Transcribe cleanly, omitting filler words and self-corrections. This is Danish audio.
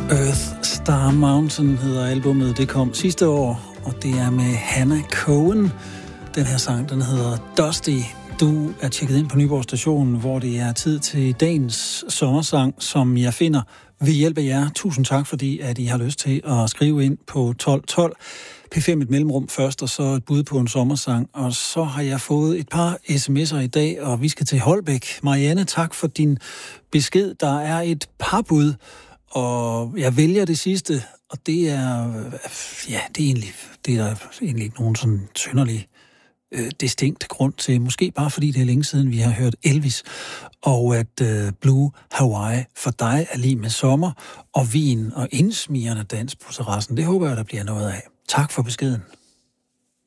Earth Star Mountain hedder albumet. Det kom sidste år, og det er med Hannah Cohen. Den her sang, den hedder Dusty. Du er tjekket ind på Nyborg Station, hvor det er tid til dagens sommersang, som jeg finder ved hjælp af jer. Tusind tak, fordi at I har lyst til at skrive ind på 1212. P5 et mellemrum først, og så et bud på en sommersang. Og så har jeg fået et par sms'er i dag, og vi skal til Holbæk. Marianne, tak for din besked. Der er et par bud, og jeg vælger det sidste, og det er, ja, det er egentlig ikke nogen sådan synderlig distinkt grund til. Måske bare fordi det er længe siden, vi har hørt Elvis, og at Blue Hawaii for dig er lige med sommer, og vin og indsmirrende dans på terrassen. Det håber jeg, der bliver noget af. Tak for beskeden.